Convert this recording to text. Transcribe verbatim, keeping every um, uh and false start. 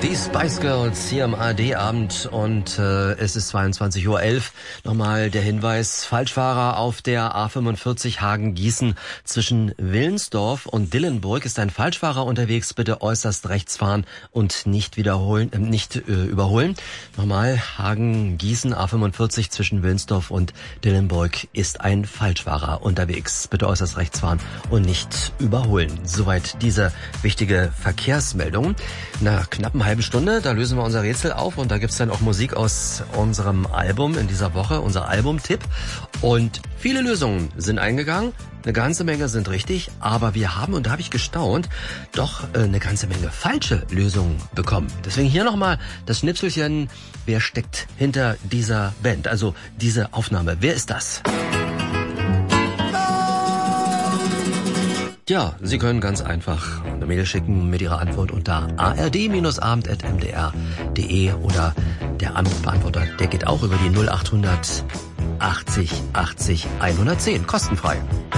Die Spice Girls hier am A R D-Abend und äh, es ist zweiundzwanzig Uhr elf. Nochmal der Hinweis, Falschfahrer auf der A fünfundvierzig Hagen-Gießen zwischen Willensdorf und Dillenburg ist ein Falschfahrer unterwegs. Bitte äußerst rechts fahren und nicht wiederholen, äh, nicht äh, überholen. Nochmal, Hagen-Gießen, A fünfundvierzig zwischen Willensdorf und Dillenburg ist ein Falschfahrer unterwegs. Bitte äußerst rechts fahren und nicht überholen. Soweit diese wichtige Verkehrsmeldung. Na, knapp eine halbe Stunde, da lösen wir unser Rätsel auf und da gibt's dann auch Musik aus unserem Album in dieser Woche, unser Albumtipp. Und viele Lösungen sind eingegangen, eine ganze Menge sind richtig, aber wir haben, und da habe ich gestaunt, doch äh, eine ganze Menge falsche Lösungen bekommen. Deswegen hier nochmal das Schnipselchen, wer steckt hinter dieser Band, also diese Aufnahme, wer ist das? Ja, Sie können ganz einfach eine Mail schicken mit Ihrer Antwort unter a r d abend at m d r punkt d e oder der Anrufbeantworter, der geht auch über die null achthundert achtzig achtzig hundertzehn, kostenfrei.